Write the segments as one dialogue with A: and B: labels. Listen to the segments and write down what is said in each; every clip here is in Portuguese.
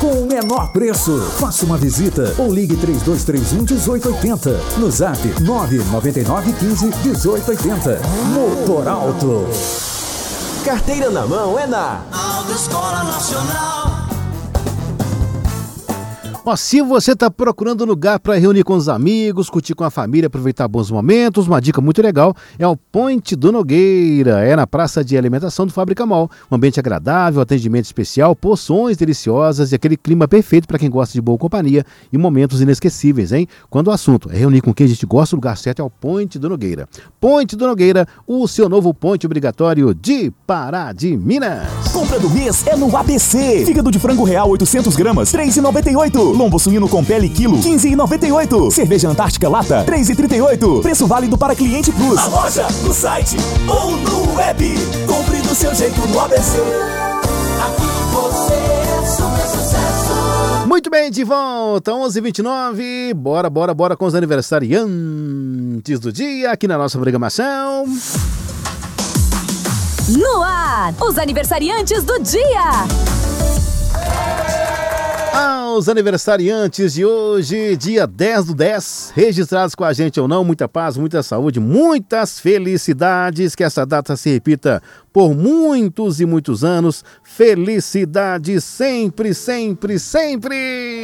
A: com o menor preço. Faça uma visita ou ligue 3231-1880. No Zap 99915-1880. Motor Alto.
B: Carteira na mão é na
C: Autoescola Nacional.
D: Ó, se você está procurando lugar para reunir com os amigos, curtir com a família, aproveitar bons momentos, uma dica muito legal é o Ponte do Nogueira. É na praça de alimentação do Fábrica Mall. Um ambiente agradável, atendimento especial, porções deliciosas e aquele clima perfeito para quem gosta de boa companhia e momentos inesquecíveis, hein? Quando o assunto é reunir com quem a gente gosta, o lugar certo é o Ponte do Nogueira. Ponte do Nogueira, o seu novo ponte obrigatório de Pará de Minas.
E: Compra do mês é no ABC. Fígado de frango real 800 gramas, R$ 3,98. Lombo suíno com pele quilo, R$ 15,98. Cerveja Antártica lata, R$ 3,38. Preço válido para cliente Plus.
C: Na loja, no site ou no web. Compre do seu jeito no ABC. Aqui você é super sucesso.
D: Muito bem, de volta, 11h29. Bora com os aniversariantes do dia aqui na nossa programação.
F: No ar, os aniversariantes do dia.
D: Aos aniversariantes de hoje, dia 10/10, registrados com a gente ou não, muita paz, muita saúde, muitas felicidades, que essa data se repita por muitos e muitos anos. Felicidades sempre, sempre, sempre!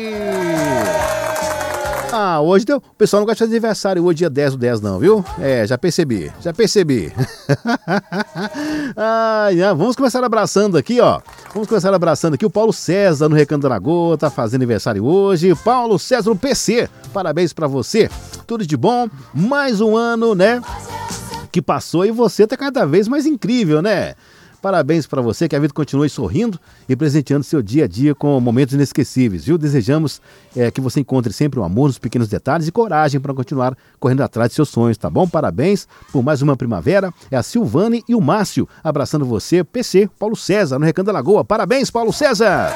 D: Ah, hoje deu. O pessoal não gosta de aniversário hoje, dia 10/10 não, viu? Já percebi. Vamos começar abraçando aqui, ó. O Paulo César no Recanto da Lagoa, tá fazendo aniversário hoje. Paulo César, o PC, parabéns pra você. Tudo de bom, mais um ano, né? Que passou e você tá cada vez mais incrível, né? Parabéns para você, que a vida continue sorrindo e presenteando seu dia a dia com momentos inesquecíveis, viu? Desejamos que você encontre sempre o amor nos pequenos detalhes e coragem para continuar correndo atrás de seus sonhos, tá bom? Parabéns por mais uma primavera. É a Silvane e o Márcio abraçando você, PC, Paulo César, no Recanto da Lagoa. Parabéns, Paulo César!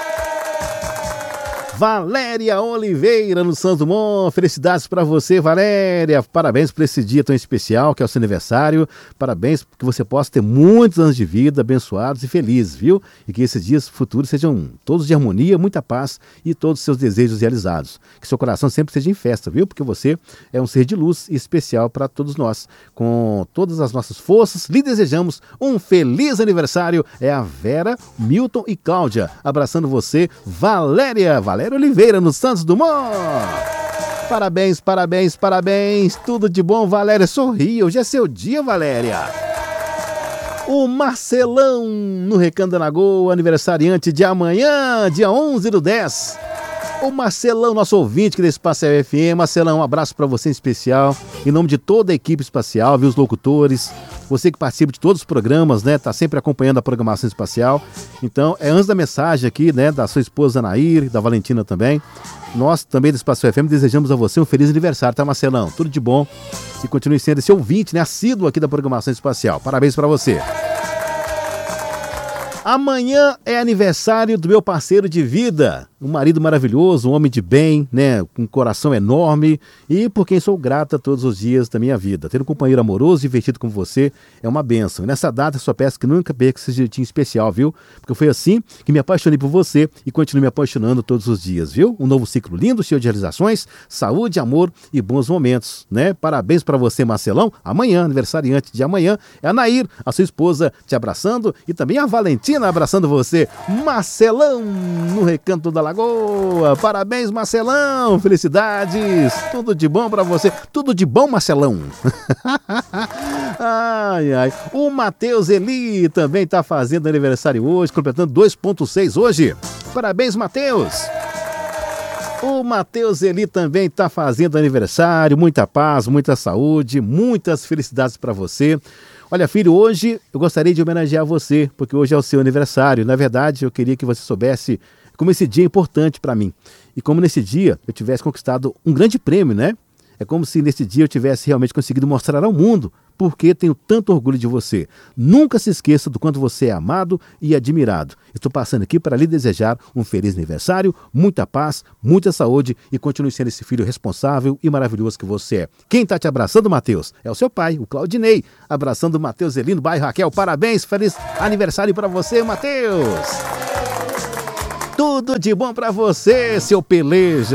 D: Valéria Oliveira no Santos Dumont, felicidades para você, Valéria, parabéns por esse dia tão especial que é o seu aniversário, parabéns que você possa ter muitos anos de vida abençoados e felizes, viu? E que esses dias futuros sejam todos de harmonia, muita paz e todos os seus desejos realizados, que seu coração sempre seja em festa, viu? Porque você é um ser de luz e especial para todos nós, com todas as nossas forças, lhe desejamos um feliz aniversário, é a Vera, Milton e Cláudia, abraçando você, Valéria Oliveira no Santos Dumont. Parabéns, tudo de bom, Valéria, sorria, hoje é seu dia, Valéria. O Marcelão no Recanto da Lagoa, aniversariante de amanhã, dia 11/10. O Marcelão, nosso ouvinte aqui da Espacial FM. Marcelão, um abraço para você em especial, em nome de toda a equipe espacial, viu, os locutores, você que participa de todos os programas, né, tá sempre acompanhando a programação espacial. Então, antes da mensagem aqui, né, da sua esposa Nair, da Valentina também, nós também da Espacial FM desejamos a você um feliz aniversário, tá, Marcelão? Tudo de bom e continue sendo esse ouvinte, né, assíduo aqui da programação espacial. Parabéns para você. Amanhã é aniversário do meu parceiro de vida, um marido maravilhoso, um homem de bem, né, com um coração enorme e por quem sou grata todos os dias da minha vida. Ter um companheiro amoroso e divertido como você é uma bênção. E nessa data só peço que nunca perca esse jeitinho especial, viu? Porque foi assim que me apaixonei por você e continuo me apaixonando todos os dias, viu? Um novo ciclo lindo, cheio de realizações, saúde, amor e bons momentos, né? Parabéns para você, Marcelão. Amanhã, aniversariante de amanhã, é a Nair, a sua esposa, te abraçando e também a Valentina abraçando você, Marcelão, no Recanto da Lagoa. Parabéns, Marcelão, felicidades, tudo de bom pra você, tudo de bom, Marcelão. Ai. O Matheus Eli também tá fazendo aniversário hoje, completando 2.6 hoje. Parabéns, Matheus. O Matheus Eli também está fazendo aniversário, muita paz, muita saúde, muitas felicidades para você. Olha, filho, hoje eu gostaria de homenagear você, porque hoje é o seu aniversário. Na verdade, eu queria que você soubesse como esse dia é importante para mim. E como nesse dia eu tivesse conquistado um grande prêmio, né? É como se nesse dia eu tivesse realmente conseguido mostrar ao mundo porque tenho tanto orgulho de você. Nunca se esqueça do quanto você é amado e admirado. Estou passando aqui para lhe desejar um feliz aniversário, muita paz, muita saúde e continue sendo esse filho responsável e maravilhoso que você é. Quem está te abraçando, Matheus? É o seu pai, o Claudinei, abraçando o Matheus Eli no bairro Raquel. Parabéns, feliz aniversário para você, Matheus! Tudo de bom pra você, seu peleja.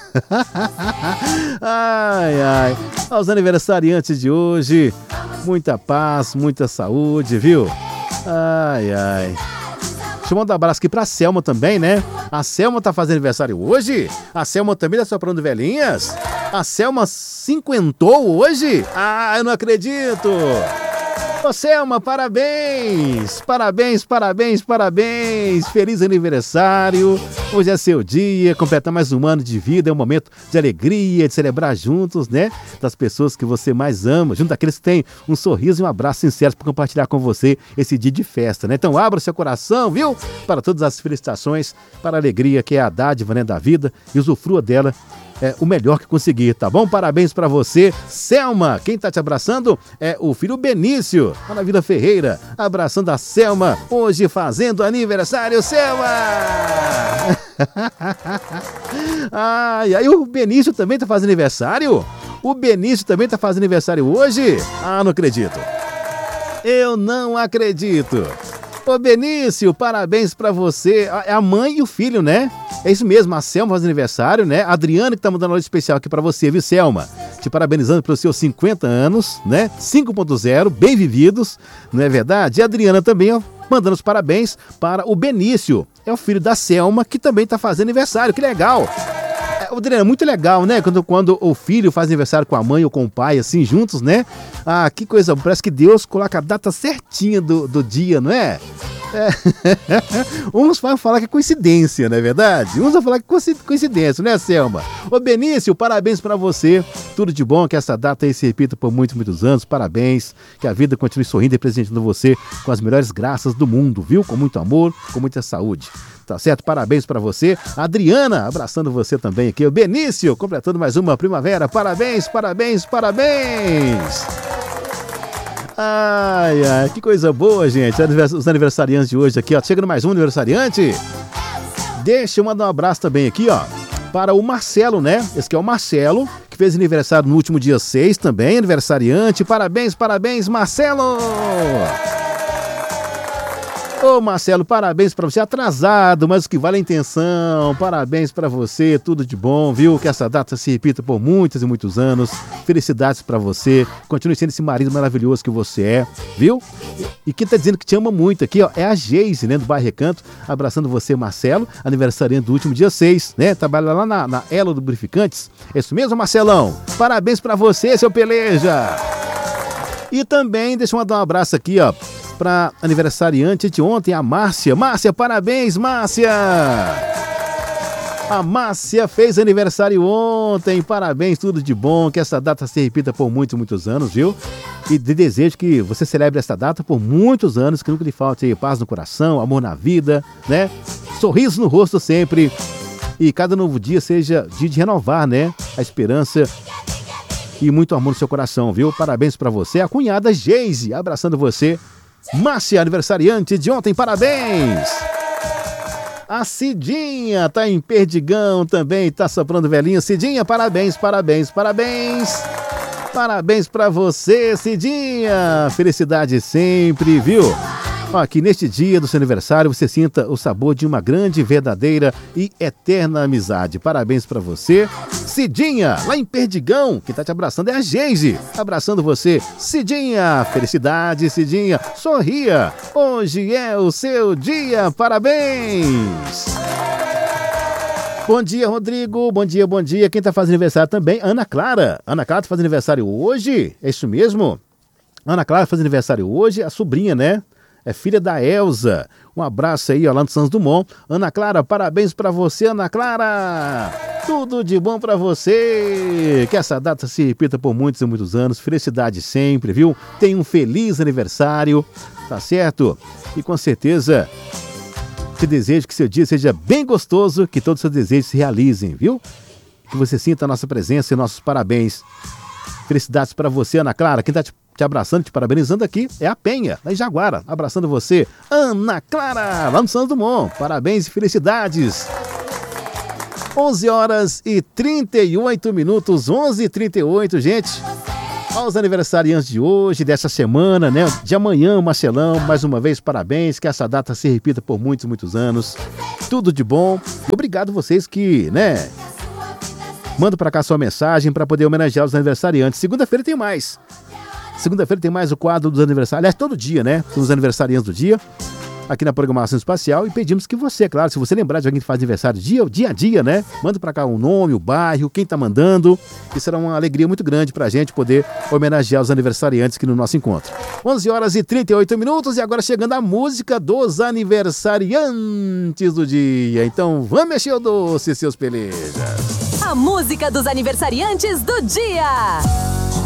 D: Ai, ai. Aos aniversariantes de hoje, muita paz, muita saúde, viu? Ai, ai. Deixa eu mandar um abraço aqui pra Selma também, né? A Selma tá fazendo aniversário hoje? A Selma também tá soprando velhinhas? A Selma cinquentou hoje? Ah, eu não acredito! Ô Selma, parabéns! Parabéns, parabéns, parabéns! Feliz aniversário! Hoje é seu dia, completar mais um ano de vida, é um momento de alegria, de celebrar juntos, né? Das pessoas que você mais ama, junto daqueles que têm um sorriso e um abraço sincero para compartilhar com você esse dia de festa, né? Então abra seu coração, viu? Para todas as felicitações, para a alegria que é a dádiva, né, da vida, e usufrua dela o melhor que conseguir, tá bom? Parabéns pra você, Selma. Quem tá te abraçando é o filho Benício, lá na Vila Ferreira, abraçando a Selma, hoje fazendo aniversário, Selma! Ai, aí o Benício também tá fazendo aniversário? O Benício também tá fazendo aniversário hoje? Ah, não acredito. Eu não acredito. Ô Benício, parabéns pra você. É a mãe e o filho, né? É isso mesmo, a Selma faz aniversário, né? A Adriana que tá mandando um alô especial aqui pra você, viu, Selma? Te parabenizando pelos seus 50 anos, né? 5.0, bem vividos, não é verdade? E a Adriana também, ó, mandando os parabéns para o Benício. É o filho da Selma que também tá fazendo aniversário, que legal! Adriana, muito legal, né? Quando o filho faz aniversário com a mãe ou com o pai, assim, juntos, né? Ah, que coisa, parece que Deus coloca a data certinha do dia, não é? Uns vão falar que é coincidência, não é verdade? Uns vão falar que é coincidência, né, Selma? Ô Benício, parabéns pra você, tudo de bom, que essa data aí se repita por muitos, muitos anos, parabéns, que a vida continue sorrindo e presenteando você com as melhores graças do mundo, viu? Com muito amor, com muita saúde. Tá certo? Parabéns pra você. A Adriana, abraçando você também aqui. O Benício, completando mais uma primavera. Parabéns, parabéns, parabéns! Ai, ai, que coisa boa, gente. Os aniversariantes de hoje aqui, ó. Chegando mais um aniversariante. Deixa eu mandar um abraço também aqui, ó, para o Marcelo, né? Esse aqui é o Marcelo, que fez aniversário no último dia 6 também, aniversariante. Parabéns, parabéns, Marcelo! Ô Marcelo, parabéns pra você, atrasado, mas o que vale é a intenção, parabéns pra você, tudo de bom, viu? Que essa data se repita por muitos e muitos anos, felicidades pra você, continue sendo esse marido maravilhoso que você é, viu? E quem tá dizendo que te ama muito aqui, ó, é a Geise, né, do Bairro Recanto, abraçando você, Marcelo, aniversariante do último dia 6, né? Trabalha lá na Elo Lubrificantes, é isso mesmo, Marcelão? Parabéns pra você, seu peleja! E também, deixa eu mandar um abraço aqui, ó, para aniversariante de ontem, a Márcia. Márcia, parabéns, Márcia! A Márcia fez aniversário ontem, parabéns, tudo de bom, que essa data se repita por muitos, muitos anos, viu? E desejo que você celebre essa data por muitos anos, que nunca lhe falte paz no coração, amor na vida, né? Sorriso no rosto sempre. E cada novo dia seja dia de renovar, né? A esperança e muito amor no seu coração, viu? Parabéns pra você, a cunhada Geise, abraçando você. Márcia, aniversariante de ontem, parabéns! A Cidinha tá em Perdigão também, tá soprando velhinha. Cidinha, parabéns, parabéns, parabéns! Parabéns pra você, Cidinha! Felicidade sempre, viu? Ó, que neste dia do seu aniversário você sinta o sabor de uma grande, verdadeira e eterna amizade. Parabéns pra você, Cidinha, lá em Perdigão. Quem tá te abraçando é a Geise, abraçando você, Cidinha. Felicidade, Cidinha, sorria, hoje é o seu dia, parabéns! Bom dia, Rodrigo, bom dia, bom dia. Quem tá fazendo aniversário também, Ana Clara. Ana Clara tá fazendo aniversário hoje, é isso mesmo? Ana Clara faz aniversário hoje, a sobrinha, né? É filha da Elza. Um abraço aí, ó, lá no Santos Dumont. Ana Clara, parabéns pra você, Ana Clara. Tudo de bom pra você. Que essa data se repita por muitos e muitos anos. Felicidade sempre, viu? Tenha um feliz aniversário, tá certo? E com certeza te desejo que seu dia seja bem gostoso, que todos os seus desejos se realizem, viu? Que você sinta a nossa presença e nossos parabéns. Felicidades pra você, Ana Clara. Quem tá te abraçando, te parabenizando aqui é a Penha, lá em Jaguara, abraçando você, Ana Clara, lá no Santos Dumont. Parabéns e felicidades. 11 horas e 38 minutos, 11h38, gente. Aos aniversariantes de hoje, dessa semana, né? De amanhã, Marcelão, mais uma vez, parabéns, que essa data se repita por muitos, muitos anos. Tudo de bom. E obrigado vocês que, né, manda pra cá sua mensagem para poder homenagear os aniversariantes. Segunda-feira tem mais. Segunda-feira tem mais o quadro dos aniversários. Aliás, todo dia, né? São os aniversariantes do dia, aqui na programação espacial. E pedimos que você, claro, se você lembrar de alguém que faz aniversário dia a dia, né? Manda pra cá o nome, o bairro, quem tá mandando. Isso será uma alegria muito grande pra gente poder homenagear os aniversariantes aqui no nosso encontro. 11h38 e agora chegando a música dos aniversariantes do dia. Então vamos mexer o doce, seus pelejas.
F: A música dos aniversariantes do dia.